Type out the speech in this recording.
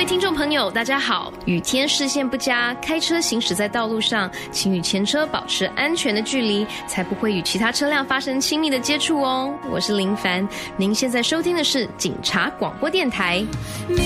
位听众朋友大家好，雨天视线不佳，开车行驶在道路上，请与前车保持安全的距离，才不会与其他车辆发生亲密的接触哦。我是林凡，您现在收听的是警察广播电台。